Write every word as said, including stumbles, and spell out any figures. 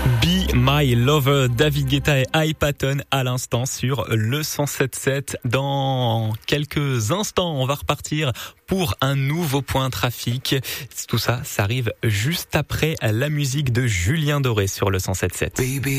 Be My Lover, David Guetta et Ike Patton à l'instant sur le cent sept sept. Dans quelques instants, on va repartir pour un nouveau point trafic. Tout ça, ça arrive juste après la musique de Julien Doré sur le cent sept sept. Baby.